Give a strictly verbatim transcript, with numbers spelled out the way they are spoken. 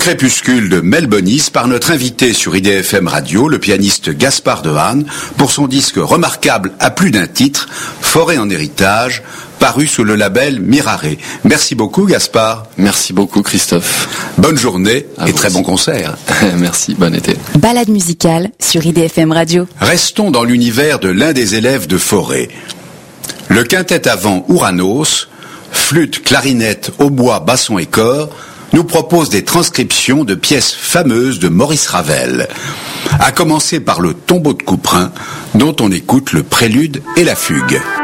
Crépuscule de Melbonis par notre invité sur I D F M Radio, le pianiste Gaspard Dehaene, pour son disque remarquable à plus d'un titre, Forêt en héritage, paru sous le label Mirare. Merci beaucoup Gaspard. Merci beaucoup Christophe. Bonne journée à et très aussi. Bon concert. Merci, bon été. Balade musicale sur I D F M Radio. Restons dans l'univers de l'un des élèves de Fauré. Le quintet à vent Ouranos, flûte, clarinette, hautbois, basson et cor, nous propose des transcriptions de pièces fameuses de Maurice Ravel, à commencer par le Tombeau de Couperin, dont on écoute le prélude et la fugue.